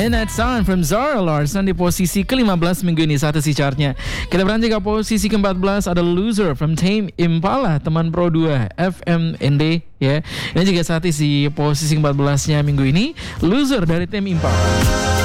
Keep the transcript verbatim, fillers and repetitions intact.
Midnight Sun from Zara Larsson di posisi kelima belas minggu ini saat isi chartnya. Kita beranjak ke posisi keempat belas, ada Loser from Tame Impala, teman Pro dua F M N D ya. Ini juga saat isi posisi keempat belasnya minggu ini, Loser dari Tame Impala.